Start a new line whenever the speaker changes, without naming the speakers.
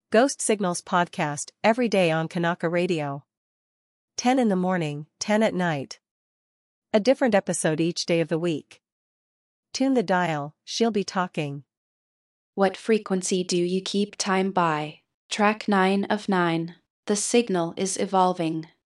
Ghost Signals podcast every day on Kanaka Radio. 10 in the morning, 10 at night. A different episode each day of the week. Tune the dial, she'll be talking.
What frequency do you keep time by? Track 9 of 9. The signal is evolving.